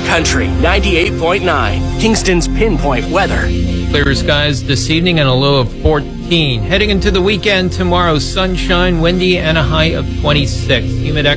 Country 98.9, Kingston's pinpoint weather. Clear skies this evening and a low of 14. Heading into the weekend tomorrow, sunshine, windy, and a high of 26. Humid